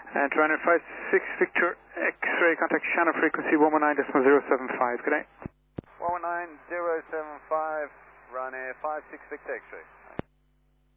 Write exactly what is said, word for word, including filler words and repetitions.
And Ryanair five six Victor X-ray, contact channel frequency one one nine point zero seven five. Good day. one one nine point zero seven five, Ryanair five six Victor X-ray.